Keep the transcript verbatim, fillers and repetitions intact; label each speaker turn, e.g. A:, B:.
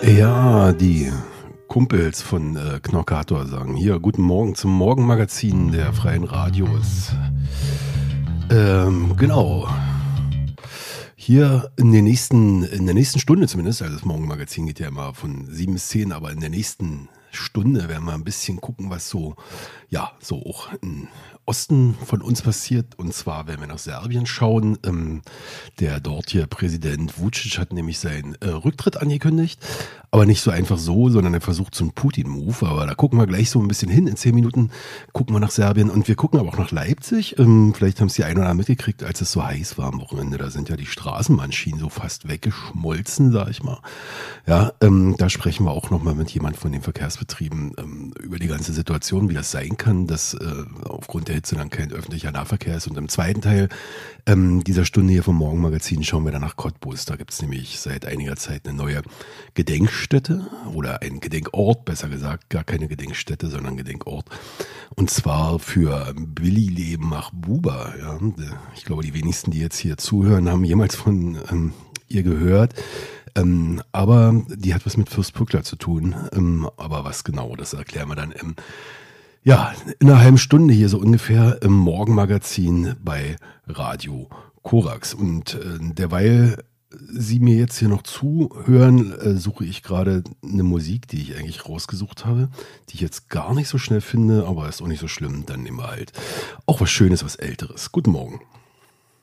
A: Ja, die Kumpels von äh, Knorkator sagen hier, guten Morgen zum Morgenmagazin der Freien Radios. Ähm, genau. Hier in der nächsten, in der nächsten Stunde zumindest, also das Morgenmagazin geht ja immer von sieben bis zehn, aber in der nächsten Stunde werden wir ein bisschen gucken, was so, ja, so auch im Osten von uns passiert. Und zwar werden wir nach Serbien schauen. Ähm, der dortige Präsident Vučić hat nämlich seinen äh, Rücktritt angekündigt. Aber nicht so einfach so, sondern er versucht so einen Putin-Move. Aber da gucken wir gleich so ein bisschen hin. In zehn Minuten gucken wir nach Serbien. Und wir gucken aber auch nach Leipzig. Ähm, vielleicht haben es die ein oder anderen mitgekriegt, als es so heiß war am Wochenende. Da sind ja die Straßenbahnschienen so fast weggeschmolzen, sag ich mal. Ja, ähm, da sprechen wir auch nochmal mit jemand von den Verkehrsbetrieben ähm, über die ganze Situation, wie das sein kann, dass äh, aufgrund der Hitze dann kein öffentlicher Nahverkehr ist. Und im zweiten Teil ähm, dieser Stunde hier vom Morgenmagazin schauen wir dann nach Cottbus. Da gibt es nämlich seit einiger Zeit eine neue Gedenkstätte oder ein Gedenkort, besser gesagt, gar keine Gedenkstätte, sondern Gedenkort. Und zwar für Billy Leben Mahbuba. Ja. Ich glaube, die wenigsten, die jetzt hier zuhören, haben jemals von ähm, ihr gehört. Ähm, aber die hat was mit Fürst Pückler zu tun. Ähm, aber was genau, das erklären wir dann im, ja, in einer halben Stunde hier so ungefähr im Morgenmagazin bei Radio Korax. Und äh, derweil Sie mir jetzt hier noch zuhören, äh, suche ich gerade eine Musik, die ich eigentlich rausgesucht habe, die ich jetzt gar nicht so schnell finde, aber ist auch nicht so schlimm. Dann nehmen wir halt auch was Schönes, was Älteres. Guten Morgen.